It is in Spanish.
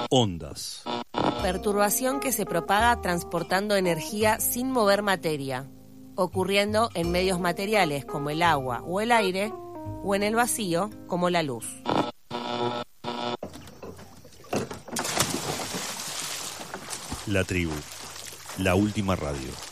Ondas. Perturbación que se propaga transportando energía sin mover materia, ocurriendo en medios materiales como el agua o el aire, o en el vacío como la luz. La tribu, la última radio.